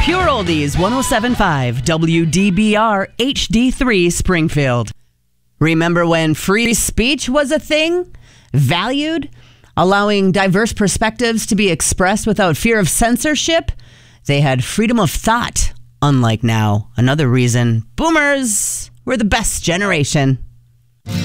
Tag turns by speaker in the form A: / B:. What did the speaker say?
A: Pure Oldies 107.5 WDBR HD3 Springfield. Remember when free speech was a thing? Valued? Allowing diverse perspectives to be expressed without fear of censorship? They had freedom of thought, unlike now. Another reason boomers were the best generation.